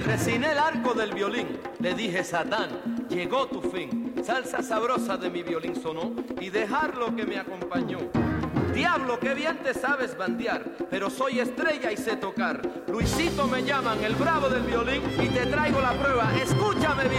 Resiné el arco del violín, le dije: Satán, llegó tu fin. Salsa sabrosa de mi violín sonó y dejarlo que me acompañó. Diablo, qué bien te sabes bandear, pero soy estrella y sé tocar. Luisito me llaman, el bravo del violín, y te traigo la prueba. Escúchame bien.